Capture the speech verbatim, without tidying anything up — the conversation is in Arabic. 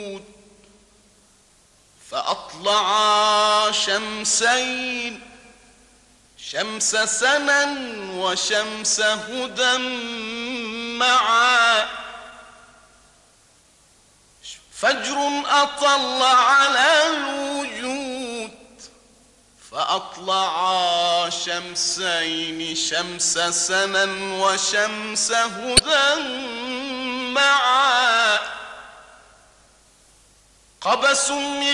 فأطلعا شمسين، شمس سنا وشمس هدى معا. فجر أطل على الوجود فأطلعا شمسين، شمس سنا وشمس هدى معا. قبس من